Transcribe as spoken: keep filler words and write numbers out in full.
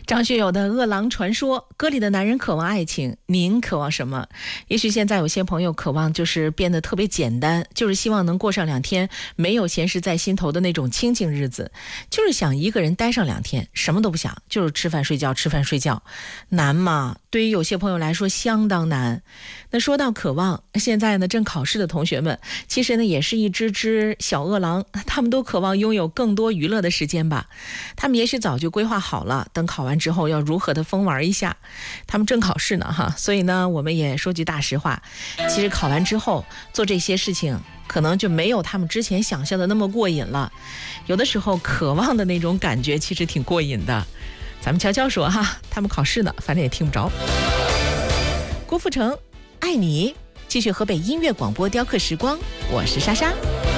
张学友的《饿狼传说》歌里的男人渴望爱情，您渴望什么？也许现在有些朋友渴望就是变得特别简单，就是希望能过上两天没有闲事在心头的那种清静日子，就是想一个人待上两天，什么都不想，就是吃饭睡觉吃饭睡觉。难吗？对于有些朋友来说相当难。那说到渴望，现在呢正考试的同学们其实呢也是一只只小饿狼，他们都渴望拥有更多娱乐的时间吧。他们也许早就规划好了，等考完之后要如何的疯玩一下。他们正考试呢哈，所以呢我们也说句大实话，其实考完之后做这些事情可能就没有他们之前想象的那么过瘾了。有的时候渴望的那种感觉其实挺过瘾的。咱们悄悄说哈，他们考试呢反正也听不着。郭富城爱你，继续河北音乐广播雕刻时光，我是莎莎。